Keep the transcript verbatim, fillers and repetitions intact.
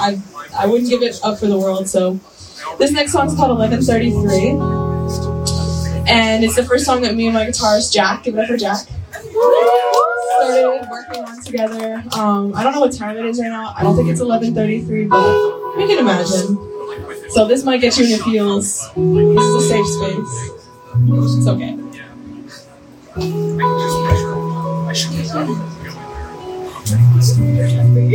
I I wouldn't give it up for the world. So this next song's called eleven thirty-three, and it's the first song that me and my guitarist Jack, give it up for Jack, started working on together. Um, I don't know what time it is right now. I don't think it's eleven thirty-three, but you can imagine. So this might get you in your feels. This is a safe space. It's okay. I